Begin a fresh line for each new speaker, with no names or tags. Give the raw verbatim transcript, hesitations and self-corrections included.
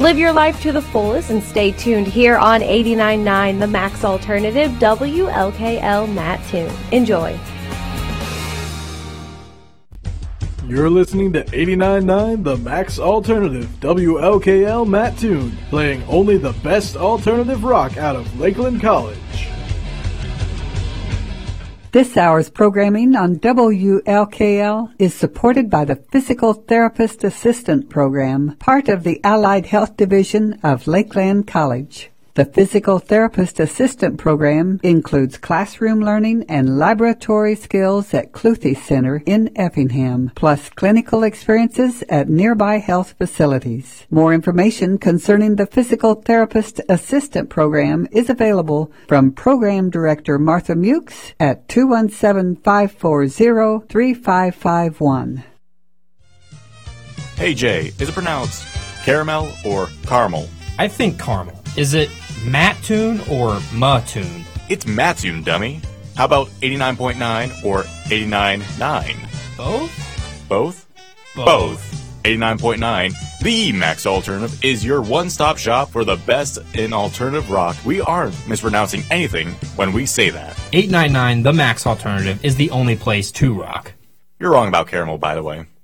Live your life to the fullest and stay tuned here on eighty-nine point nine The Max Alternative, W L K L Mattoon. Enjoy.
You're listening to eighty-nine point nine The Max Alternative, W L K L Mattoon, playing only the best alternative rock out of Lakeland College.
This hour's programming on W L K L is supported by the Physical Therapist Assistant Program, part of the Allied Health Division of Lakeland College. The Physical Therapist Assistant Program includes classroom learning and laboratory skills at Cluthe Center in Effingham, plus clinical experiences at nearby health facilities. More information concerning the Physical Therapist Assistant Program is available from Program Director Martha Mukes at two one seven, five four zero, three five five one.
Hey Jay, is it pronounced caramel or caramel?
I think caramel. Is it Mattoon or Mattoon?
It's Mattoon, dummy. How about eighty-nine point nine or eighty-nine point nine?
Both?
Both?
Both.
Both. eighty-nine point nine, the Max Alternative, is your one-stop shop for the best in alternative rock. We aren't mispronouncing anything when we say that.
eight ninety-nine The Max Alternative is the only place to rock.
You're wrong about caramel, by the way.